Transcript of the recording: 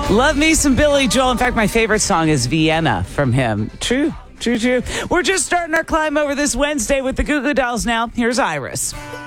Love me some Billy Joel. In fact, my favorite song is Vienna from him. True. We're just starting our climb over this Wednesday with the Goo Goo Dolls now. Here's Iris.